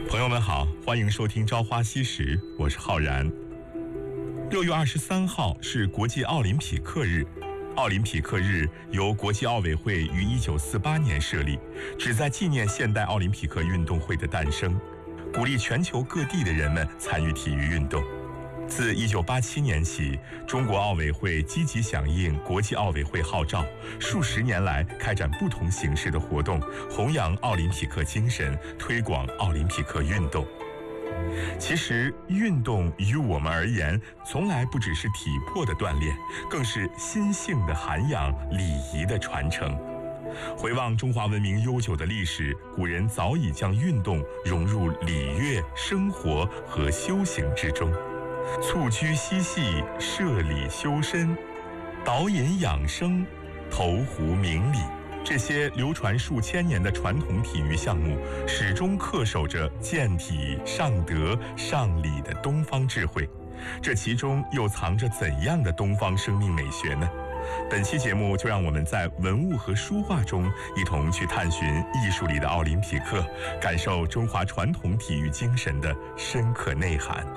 朋友们好，欢迎收听《朝花夕拾》，我是浩然。6月23号是国际奥林匹克日。奥林匹克日由国际奥委会于1948年设立，旨在纪念现代奥林匹克运动会的诞生，鼓励全球各地的人们参与体育运动。自1987年起，中国奥委会积极响应国际奥委会号召，数十年来开展不同形式的活动，弘扬奥林匹克精神，推广奥林匹克运动。其实，运动于我们而言，从来不只是体魄的锻炼，更是心性的涵养、礼仪的传承。回望中华文明悠久的历史，古人早已将运动融入礼乐、生活和修行之中。蹴鞠嬉戏，射礼修身，导引养生，投壶明理，这些流传数千年的传统体育项目，始终恪守着健体、尚德、尚礼的东方智慧。这其中又藏着怎样的东方生命美学呢？本期节目就让我们在文物和书画中一同去探寻艺术里的奥林匹克，感受中华传统体育精神的深刻内涵。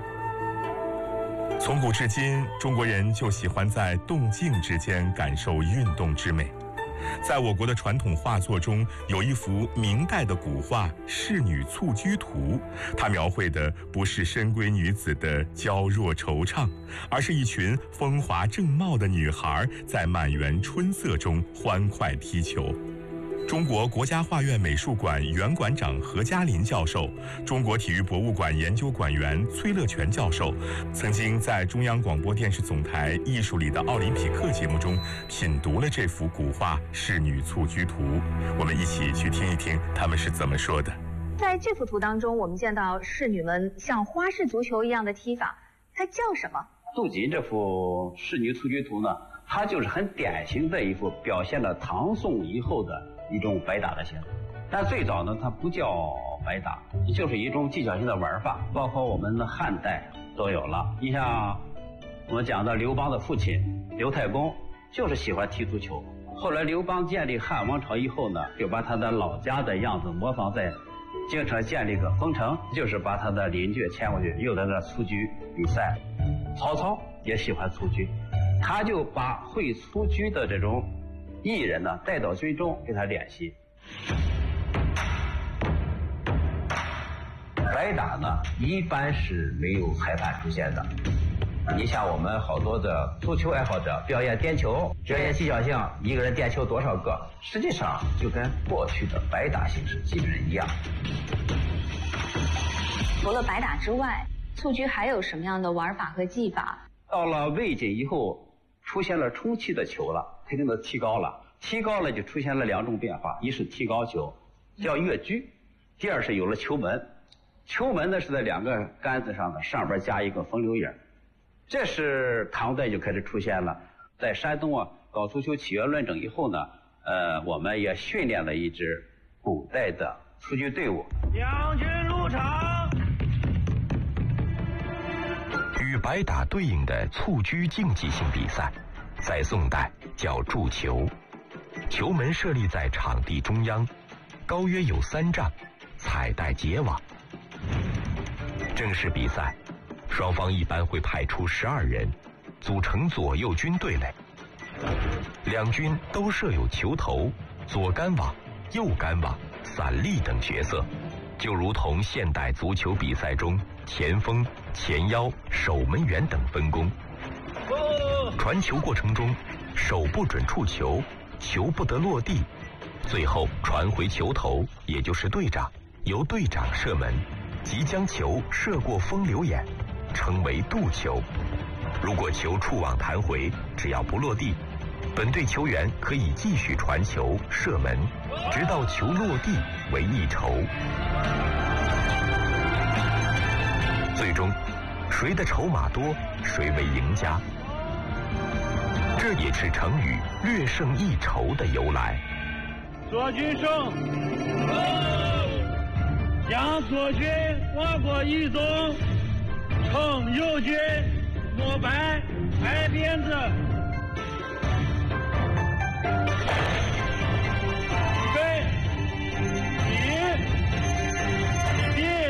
从古至今，中国人就喜欢在动静之间感受运动之美。在我国的传统画作中，有一幅明代的古画《仕女蹴鞠图》，它描绘的不是深闺女子的娇弱惆怅，而是一群风华正茂的女孩在满园春色中欢快踢球。中国国家画院美术馆原馆长何嘉林教授，中国体育博物馆研究馆员崔乐全教授，曾经在中央广播电视总台《艺术里的奥林匹克》节目中品读了这幅古画《仕女蹴鞠图》。我们一起去听一听他们是怎么说的。 在这幅图当中，我们见到仕女们像花式足球一样的踢法，它叫什么？ 杜锦这幅《仕女蹴鞠图》呢，它就是很典型的一幅表现了唐宋以后的一种白打的形式。但最早呢，它不叫白打，就是一种技巧性的玩法，包括我们的汉代都有了。你像我们讲的刘邦的父亲刘太公，就是喜欢踢足球。后来刘邦建立汉王朝以后呢，就把他的老家的样子模仿在京城建立个封城，就是把他的邻居迁过去，又在那蹴鞠比赛。曹操也喜欢蹴鞠，他就把会蹴鞠的这种艺人呢带到军中给他练习。白打呢一般是没有裁判出现的。你像我们好多的足球爱好者表演颠球，表演技巧性，一个人颠球多少个，实际上就跟过去的白打形式基本一样。 除了白打之外，蹴鞠还有什么样的玩法和技法？ 到了魏晋以后，出现了充气的球了，肯定的提高了。提高了就出现了两种变化，一是提高球，叫越鞠；第二是有了球门。球门呢是在两个杆子上的，上边加一个风流影。这是唐代就开始出现了。在山东啊搞足球起源论证以后呢，我们也训练了一支古代的蹴鞠队伍。 两军入场。 与白打对应的蹴鞠竞技性比赛，在宋代叫筑球，球门设立在场地中央，高约有3丈，彩带结网。正式比赛，双方一般会派出12人，组成左右军对垒。两军都设有球头、左杆网、右杆网、散立等角色，就如同现代足球比赛中前锋、前腰、守门员等分工。传球过程中，手不准触球，球不得落地，最后传回球头，也就是队长，由队长射门，即将球射过风流眼，称为渡球。如果球触网弹回，只要不落地，本队球员可以继续传球射门，直到球落地为一筹。最终谁的筹码多，谁为赢家。这也是成语略胜一筹的由来。 左军胜，将左军挖过一中，称右军摸白挨鞭子。预备，起，立。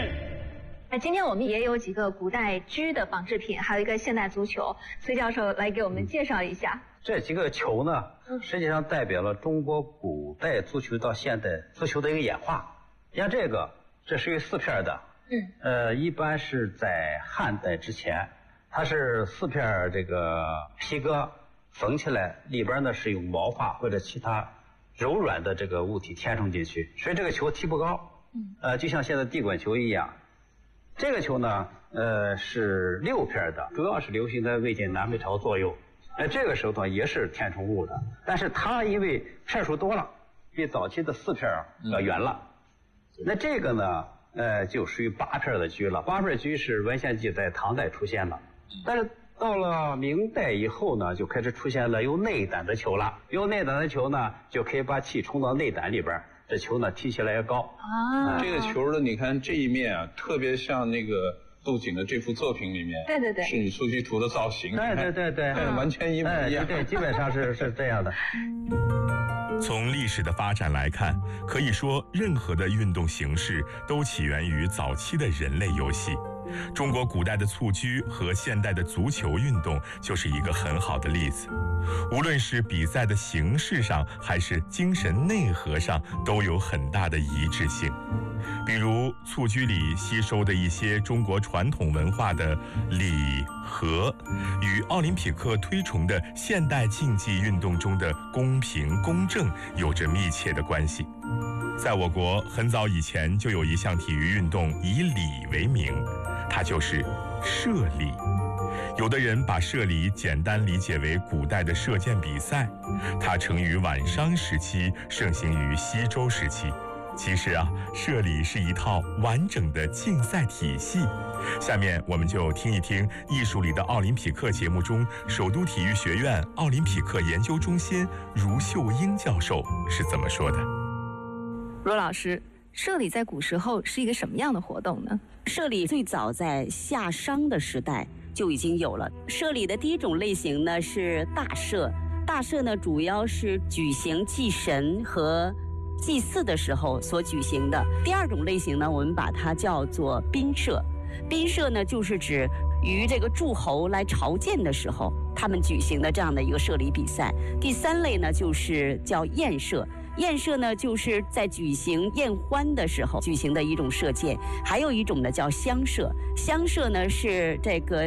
今天我们也有几个古代织的纺织品，还有一个现代足球。崔教授来给我们介绍一下。 这几个球呢，实际上代表了中国古代足球到现代足球的一个演化。像这个，这属于4片的。一般是在汉代之前，它是4片这个皮革缝起来，里边呢是用毛发或者其他柔软的这个物体填充进去，所以这个球踢不高。就像现在地滚球一样。这个球呢，是6片的，主要是流行在魏晋南北朝左右。这个时候呢也是填充物的，但是它因为片数多了，比早期的4片要圆了。那这个呢？就属于8片的车了。8片车是文献记载唐代出现了，但是到了明代以后呢，就开始出现了有内胆的球了。有内胆的球呢，就可以把气冲到内胆里边，这球呢踢起来也高。 这个球的，你看这一面啊，特别像那个杜景的这幅作品里面， 对， 仕女蹴鞠图的造型， 对， 完全一模一样。 对，基本上是这样的。 从历史的发展来看，可以说任何的运动形式都起源于早期的人类游戏。中国古代的蹴鞠和现代的足球运动就是一个很好的例子。无论是比赛的形式上，还是精神内核上，都有很大的一致性。比如蹴鞠里吸收的一些中国传统文化的礼和，与奥林匹克推崇的现代竞技运动中的公平公正有着密切的关系。在我国很早以前就有一项体育运动以礼为名，它就是射礼。有的人把射礼简单理解为古代的射箭比赛，它成于晚商时期，盛行于西周时期。其实射礼是一套完整的竞赛体系。下面我们就听一听艺术里的奥林匹克节目中，首都体育学院奥林匹克研究中心茹秀英教授是怎么说的。 罗老师，射礼在古时候是一个什么样的活动呢？ 射礼最早在夏商的时代就已经有了。射礼的第一种类型呢是大射，大射呢主要是举行祭神和祭祀的时候所举行的。第二种类型呢，我们把它叫做宾射。宾射呢，就是指于这个诸侯来朝见的时候，他们举行的这样的一个射礼比赛。第3类呢，就是叫宴射。宴射呢，就是在举行宴欢的时候举行的一种射箭。还有一种呢叫乡射，乡射呢是这个